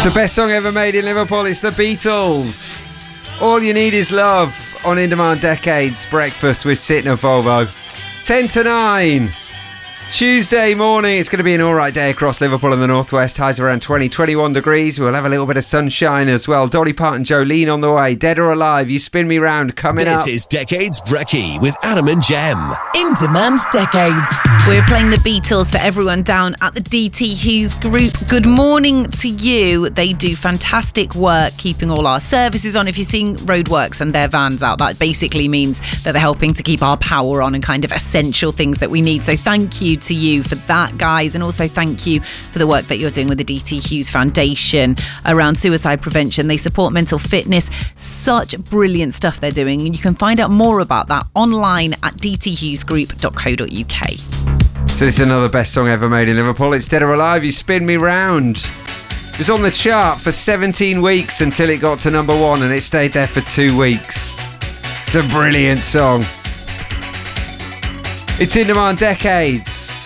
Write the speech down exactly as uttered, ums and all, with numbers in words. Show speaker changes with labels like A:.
A: the best song ever made in Liverpool. It's the Beatles. All You Need Is Love on In Demand Decades Breakfast with Sitting at Volvo. ten to nine. Tuesday morning, it's going to be an alright day across Liverpool and the northwest. Highs around twenty, twenty-one degrees. We'll have a little bit of sunshine as well. Dolly Parton, Jolene on the way. Dead or Alive, You Spin Me Round coming
B: this
A: up.
B: This is Decades Brekkie with Adam and Jem.
C: In Demand Decades. We're playing the Beatles for everyone down at the D T Hughes Group. Good morning to you. They do fantastic work keeping all our services on. If you're seeing roadworks and their vans out, that basically means that they're helping to keep our power on and kind of essential things that we need. So thank you to you for that, guys, and also thank you for the work that you're doing with the D T Hughes Foundation around suicide prevention. They support mental fitness. Such brilliant stuff they're doing, and you can find out more about that online at d t hughes group dot co dot u k.
A: So this is another best song ever made in Liverpool. It's Dead or Alive, You Spin Me Round. It was on the chart for seventeen weeks until it got to number one, and it stayed there for two weeks. It's a brilliant song. It's In Demand Decades.